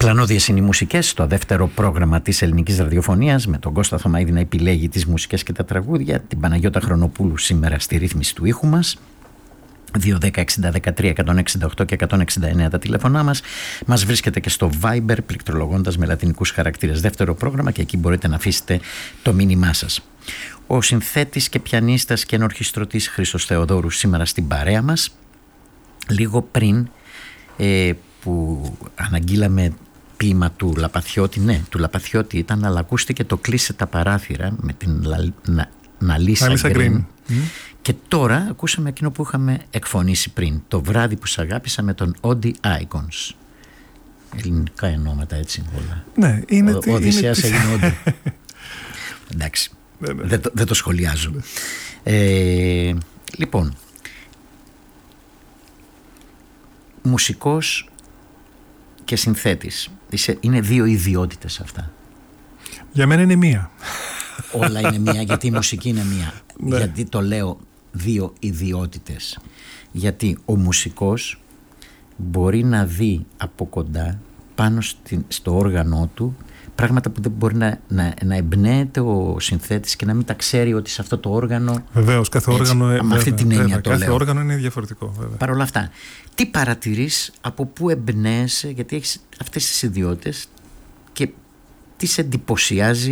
Πλανώδιες είναι οι μουσικές, στο δεύτερο πρόγραμμα της ελληνικής ραδιοφωνίας, με τον Κώστα Θωμαίδη να επιλέγει τις μουσικές και τα τραγούδια, την Παναγιώτα Χρονοπούλου σήμερα στη ρύθμιση του ήχου μας. 2-10-60-13, 168 και 169 τα τηλέφωνά μας. Μας βρίσκεται και στο Viber πληκτρολογώντας με λατινικούς χαρακτήρες δεύτερο πρόγραμμα, και εκεί μπορείτε να αφήσετε το μήνυμά σας. Ο συνθέτης και πιανίστας και ενορχιστρωτής Χρήστος Θεοδόρου σήμερα στην παρέα μας. Λίγο πριν που αναγγείλαμε ποίημα του Λαπαθιώτη, ναι, του Λαπαθιώτη ήταν, αλλά ακούστηκε το «Κλείσε τα παράθυρα» με την Ναλίσα Γκριν. Και τώρα ακούσαμε εκείνο που είχαμε εκφωνήσει πριν, «Το βράδυ που σ' αγάπησα» με τον Όντι Icons. Ελληνικά ενώματα, έτσι όλα. Ναι, είναι. Ο Οδυσσέας έγινε Όντι. Εντάξει, δεν το σχολιάζω. Λοιπόν, μουσικός και συνθέτης, είναι δύο ιδιότητες αυτά. Για μένα είναι μία. Όλα είναι μία, γιατί η μουσική είναι μία. Ναι. Γιατί το λέω δύο ιδιότητες? Γιατί ο μουσικός μπορεί να δει από κοντά πάνω στο όργανο του πράγματα που δεν μπορεί να εμπνέεται ο συνθέτης και να μην τα ξέρει ότι σε αυτό το όργανο. Βεβαίως, κάθε όργανο. Με αυτή την έννοια το κάθε λέω. όργανο είναι διαφορετικό, βέβαια. Παρ' όλα αυτά, τι παρατηρείς, από πού εμπνέεσαι, γιατί έχεις αυτές τις ιδιότητες, και τι σε εντυπωσιάζει